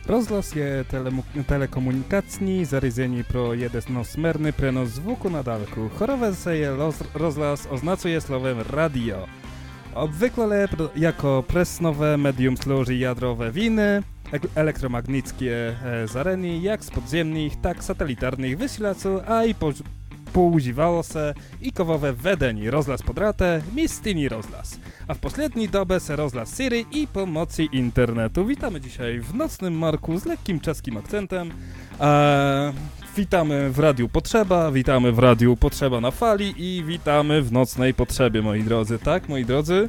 Rozglas je telekomunikační zařízení pro jednosmerný přenos zvuku na dálku. Chorowe se je rozglas oznacuje słowem radio. Obvykle jako presnowe medium służy jadrowe winy, elektromagnickie zareny, jak z podziemnych, tak satelitarnych wysilaczy, a i používalo se i kovowe vedení rozhlas pod rate, mistýný rozhlas. A v poslední době se rozhlas Siri i pomocí internetu. Witamy dzisiaj w Nocnym Marku z lekkim czeskim akcentem. Witamy w Radiu Potrzeba, witamy w Radiu Potrzeba na fali i witamy w Nocnej Potrzebie, moi drodzy. Tak, moi drodzy?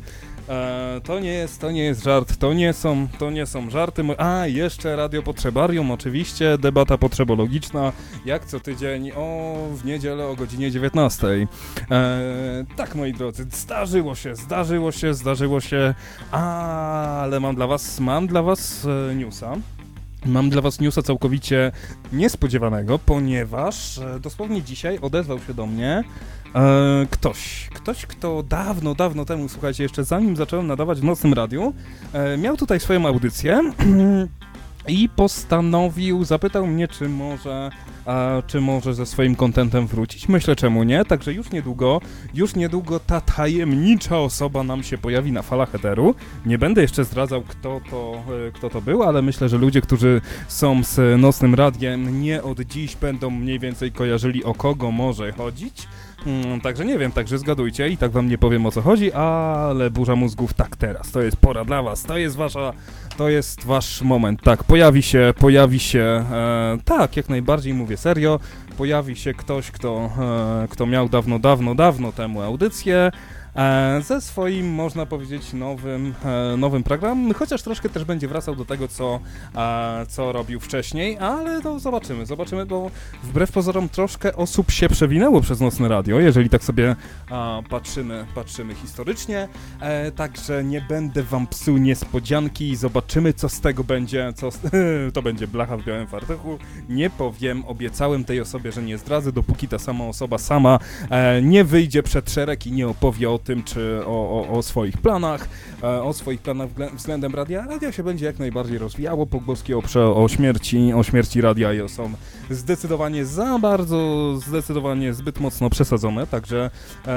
To nie jest żart, to nie są żarty. Jeszcze Radio Potrzebarium, oczywiście, debata potrzebologiczna, jak co tydzień w niedzielę o godzinie 19. Tak, moi drodzy, zdarzyło się, ale mam dla was newsa. Mam dla was newsa całkowicie niespodziewanego, ponieważ dosłownie dzisiaj odezwał się do mnie ktoś, kto dawno temu, słuchajcie, jeszcze zanim zacząłem nadawać w Nocnym Radiu, miał tutaj swoją audycję i zapytał mnie, czy może ze swoim kontentem wrócić. Myślę, czemu nie, także już niedługo ta tajemnicza osoba nam się pojawi na falach eteru. Nie będę jeszcze zdradzał, kto to był, ale myślę, że ludzie, którzy są z Nocnym Radiem, nie od dziś będą mniej więcej kojarzyli, o kogo może chodzić. Także nie wiem, także zgadujcie i tak wam nie powiem, o co chodzi, ale burza mózgów, tak, teraz, to jest pora dla was, to jest wasz moment, tak, pojawi się, tak, jak najbardziej mówię serio, pojawi się ktoś, kto miał dawno temu audycję, ze swoim, można powiedzieć, nowym programem, chociaż troszkę też będzie wracał do tego, co robił wcześniej, ale to zobaczymy, bo wbrew pozorom troszkę osób się przewinęło przez Nocne Radio, jeżeli tak sobie patrzymy historycznie, także nie będę wam psuł niespodzianki i zobaczymy, co z tego będzie, to będzie blacha w białym fartuchu, nie powiem, obiecałem tej osobie, że nie zdradzę, dopóki ta sama osoba nie wyjdzie przed szereg i nie opowie o tym, czy o swoich planach, względem radia. Radio się będzie jak najbardziej rozwijało, pogłoski o śmierci radia są zdecydowanie zbyt mocno przesadzone, także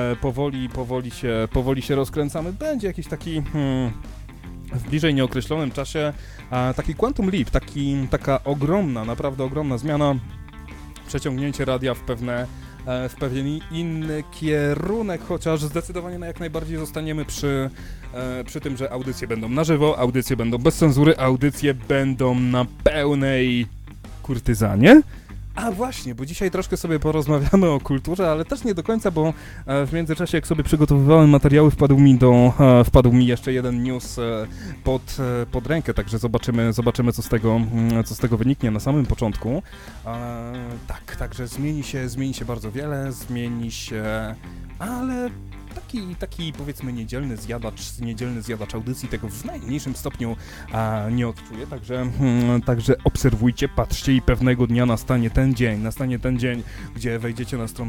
powoli się rozkręcamy. Będzie jakiś taki w bliżej nieokreślonym czasie taki quantum leap, taka naprawdę ogromna zmiana, przeciągnięcie radia w pewien inny kierunek, chociaż zdecydowanie jak najbardziej zostaniemy przy tym, że audycje będą na żywo, audycje będą bez cenzury, audycje będą na pełnej kurtyzanie. A właśnie, bo dzisiaj troszkę sobie porozmawiamy o kulturze, ale też nie do końca, bo w międzyczasie, jak sobie przygotowywałem materiały, wpadł mi jeszcze jeden news pod rękę, także zobaczymy co z tego wyniknie na samym początku. Tak, także zmieni się bardzo wiele, ale taki powiedzmy niedzielny zjadacz audycji tego w najmniejszym stopniu nie odczuje, także obserwujcie, patrzcie i pewnego dnia nastanie ten dzień, gdzie wejdziecie na stronę